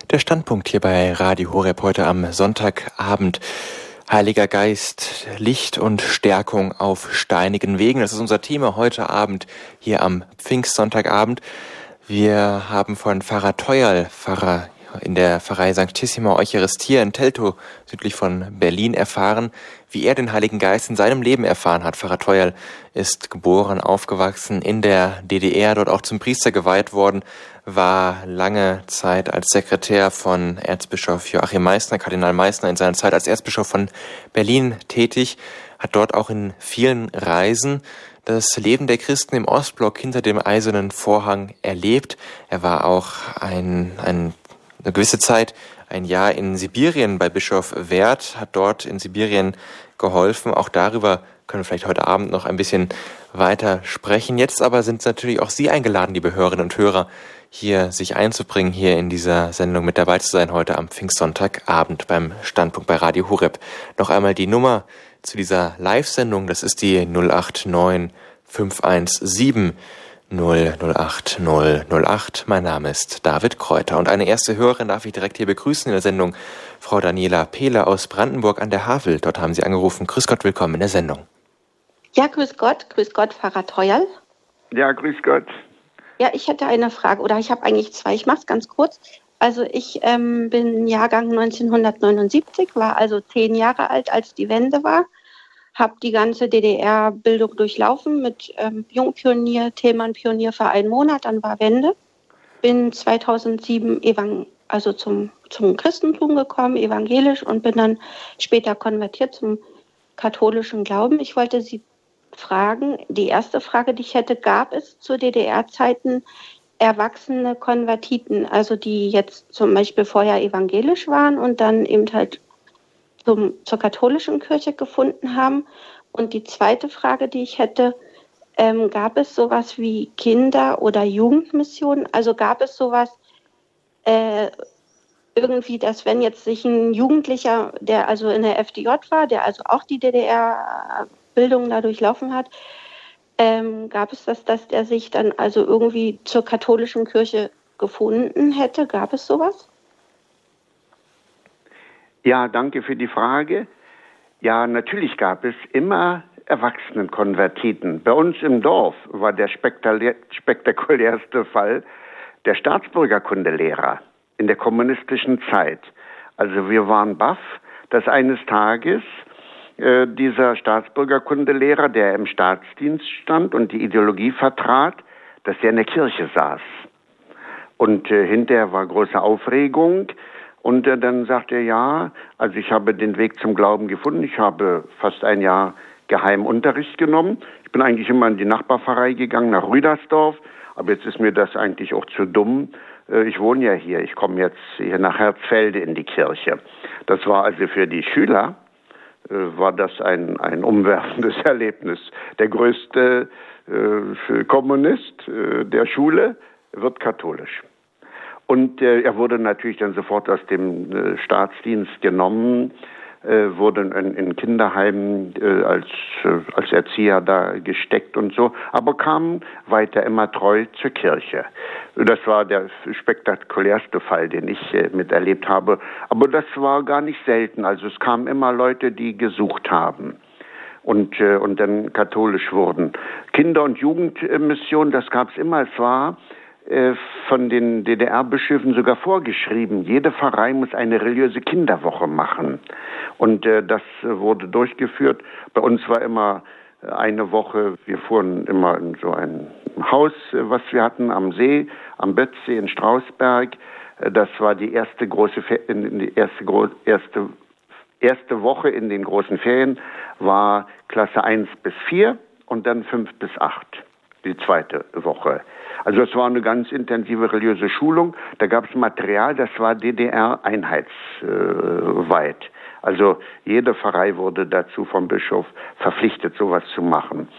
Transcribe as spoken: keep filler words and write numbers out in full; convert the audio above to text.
Der Standpunkt hier bei Radio Horeb heute am Sonntagabend. Heiliger Geist, Licht und Stärkung auf steinigen Wegen. Das ist unser Thema heute Abend hier am Pfingstsonntagabend. Wir haben von Pfarrer Theuerl, Pfarrer in der Pfarrei Sanctissima Eucharistia in Teltow, südlich von Berlin, erfahren, wie er den Heiligen Geist in seinem Leben erfahren hat. Pfarrer Theuerl ist geboren, aufgewachsen in der D D R, dort auch zum Priester geweiht worden, war lange Zeit als Sekretär von Erzbischof Joachim Meissner, Kardinal Meissner, in seiner Zeit als Erzbischof von Berlin tätig, hat dort auch in vielen Reisen das Leben der Christen im Ostblock hinter dem Eisernen Vorhang erlebt. Er war auch ein, ein, eine gewisse Zeit, ein Jahr in Sibirien bei Bischof Werth, hat dort in Sibirien geholfen. Auch darüber können wir vielleicht heute Abend noch ein bisschen weiter sprechen. Jetzt aber sind natürlich auch Sie eingeladen, liebe Hörerinnen und Hörer, hier sich einzubringen, hier in dieser Sendung mit dabei zu sein, heute am Pfingstsonntagabend beim Standpunkt bei Radio Horeb. Noch einmal die Nummer zu dieser Live-Sendung, das ist die null acht neun fünf eins sieben null null acht null null acht. Mein Name ist David Kräuter und eine erste Hörerin darf ich direkt hier begrüßen in der Sendung, Frau Daniela Pehle aus Brandenburg an der Havel. Dort haben Sie angerufen. Grüß Gott, willkommen in der Sendung. Ja, grüß Gott, grüß Gott, Pfarrer Theuerl. Ja, grüß Gott. Ja, ich hätte eine Frage, oder ich habe eigentlich zwei, ich mache es ganz kurz. Also ich ähm, bin Jahrgang neunzehnhundertneunundsiebzig, war also zehn Jahre alt, als die Wende war, habe die ganze D D R-Bildung durchlaufen mit ähm, Jungpionier, Thälmann Pionier für einen Monat, dann war Wende. Bin zweitausendsieben evang- also zum, zum Christentum gekommen, evangelisch, und bin dann später konvertiert zum katholischen Glauben. Ich wollte Sie fragen, die erste Frage, die ich hätte, gab es zu D D R-Zeiten erwachsene Konvertiten, also die jetzt zum Beispiel vorher evangelisch waren und dann eben halt zum, zur katholischen Kirche gefunden haben? Und die zweite Frage, die ich hätte, ähm, gab es sowas wie Kinder- oder Jugendmissionen? Also gab es sowas äh, irgendwie, dass wenn jetzt sich ein Jugendlicher, der also in der F D J war, der also auch die D D R-Bildung da durchlaufen hat, ähm, gab es das, dass der sich dann also irgendwie zur katholischen Kirche gefunden hätte? Gab es sowas? Ja, danke für die Frage. Ja, natürlich gab es immer Erwachsenenkonvertiten. Bei uns im Dorf war der spektakulär, spektakulärste Fall der Staatsbürgerkundelehrer in der kommunistischen Zeit. Also wir waren baff, dass eines Tages äh, dieser Staatsbürgerkundelehrer, der im Staatsdienst stand und die Ideologie vertrat, dass er in der Kirche saß. Und äh, hinterher war große Aufregung. Und äh, dann sagte er, ja, also ich habe den Weg zum Glauben gefunden. Ich habe fast ein Jahr geheim Unterricht genommen. Ich bin eigentlich immer in die Nachbarpfarrei gegangen, nach Rüdersdorf. Aber jetzt ist mir das eigentlich auch zu dumm. Ich wohne ja hier, ich komme jetzt hier nach Herzfelde in die Kirche. Das war also für die Schüler, war das ein, ein umwerfendes Erlebnis. Der größte äh, Kommunist äh, der Schule wird katholisch. Und äh, er wurde natürlich dann sofort aus dem äh, Staatsdienst genommen, äh, wurde in, in Kinderheimen äh, als, äh, als Erzieher da gesteckt und so, aber kam weiter immer treu zur Kirche. Das war der spektakulärste Fall, den ich äh, miterlebt habe. Aber das war gar nicht selten. Also es kamen immer Leute, die gesucht haben und, äh, und dann katholisch wurden. Kinder- und Jugendmission, das gab es immer. Es war von den D D R-Bischöfen sogar vorgeschrieben, jede Pfarrei muss eine religiöse Kinderwoche machen. Und äh, das wurde durchgeführt. Bei uns war immer eine Woche, wir fuhren immer in so ein Haus, was wir hatten am See, am Bötzsee in Strausberg. Das war die erste große, Fe- in die erste, gro- erste, erste Woche in den großen Ferien, war Klasse eins bis vier und dann fünf bis acht, die zweite Woche. Also es war eine ganz intensive religiöse Schulung. Da gab es Material, das war D D R-einheitsweit. Also jede Pfarrei wurde dazu vom Bischof verpflichtet, sowas zu machen.